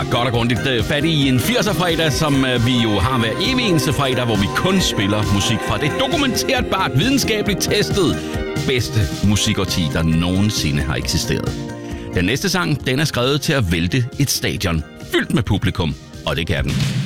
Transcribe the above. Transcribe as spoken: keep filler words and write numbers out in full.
har godt og grundigt fat i en firser-fredag, som vi jo har hver evig eneste fredag, hvor vi kun spiller musik fra det dokumenterbart, videnskabeligt testet bedste musikårti, der nogensinde har eksisteret. Den næste sang, den er skrevet til at vælte et stadion fyldt med publikum, og det kan den.